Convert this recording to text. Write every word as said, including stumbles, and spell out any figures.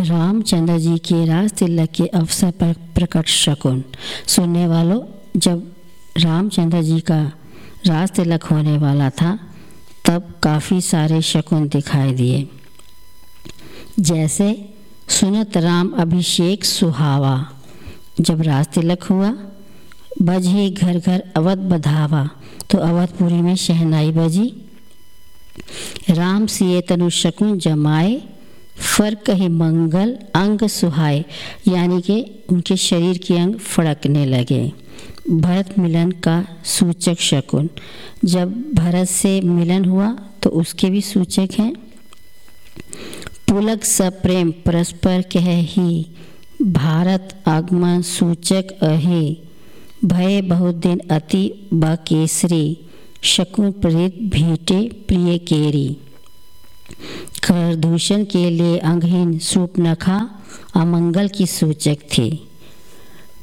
रामचंद्र जी के राज तिलक के अवसर पर प्रकट शकुन। सुनने वालों, जब रामचंद्र जी का राज तिलक होने वाला था तब काफ़ी सारे शकुन दिखाई दिए। जैसे सुनत राम अभिषेक सुहावा, जब राज तिलक हुआ बजे घर घर अवध बधावा, तो अवधपुरी में शहनाई बजी। राम सिए तनु शकुन जमाए, फर कहे मंगल अंग सुहाए, यानी कि उनके शरीर के अंग फड़कने लगे। भरत मिलन का सूचक शकुन, जब भरत से मिलन हुआ तो उसके भी सूचक हैं। पुलक सप्रेम परस्पर कह ही, भारत आगमन सूचक अहे। भय बहुत दिन अति बकेसरी, शकुन प्रीत भेटे प्रिय केरी। कर दूषण के लिए अंगहीन सूपनखा अमंगल की सूचक थे।